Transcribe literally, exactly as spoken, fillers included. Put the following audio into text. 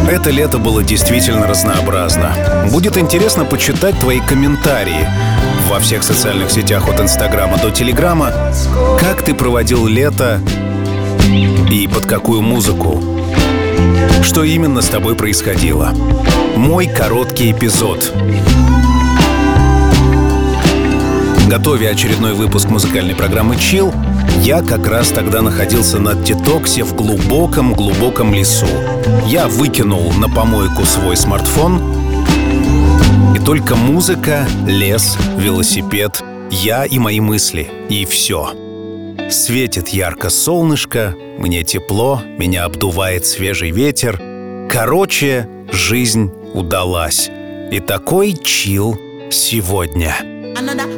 Это лето было действительно разнообразно. Будет интересно почитать твои комментарии во всех социальных сетях от Инстаграма до Телеграма. Как ты проводил лето и под какую музыку? Что именно с тобой происходило? Мой короткий эпизод. Готовя очередной выпуск музыкальной программы «Chill», я как раз тогда находился на детоксе в глубоком-глубоком лесу. Я выкинул на помойку свой смартфон, и только музыка, лес, велосипед, я и мои мысли, и все. Светит ярко солнышко, мне тепло, меня обдувает свежий ветер. Короче, жизнь удалась. И такой чил сегодня. Another